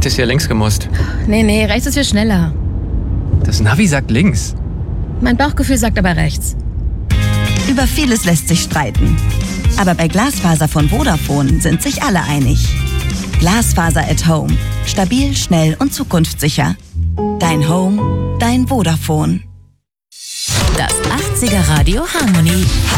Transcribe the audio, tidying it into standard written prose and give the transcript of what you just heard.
hättest hier links gemusst. Nee, rechts ist viel schneller. Das Navi sagt links. Mein Bauchgefühl sagt aber rechts. Über vieles lässt sich streiten. Aber bei Glasfaser von Vodafone sind sich alle einig. Glasfaser at Home. Stabil, schnell und zukunftssicher. Dein Home, dein Vodafone. Das 80er Radio Harmony.